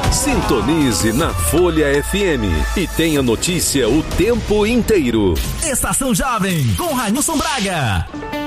Sintonize na Folha FM e tenha notícia o tempo inteiro. Estação Jovem, com Railson Braga.